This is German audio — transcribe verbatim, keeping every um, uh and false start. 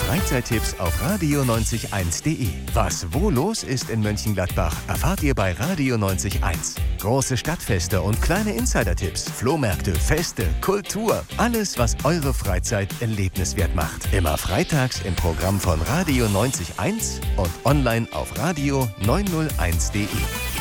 Freizeittipps auf radio neunzig Komma eins punkt de. Was wo los ist in Mönchengladbach, erfahrt ihr bei Radio neunzig Komma eins. Große Stadtfeste und kleine Insider-Tipps, Flohmärkte, Feste, Kultur. Alles, was eure Freizeit erlebniswert macht. Immer freitags im Programm von Radio neunzig Komma eins und online auf radio neunhunderteins punkt de.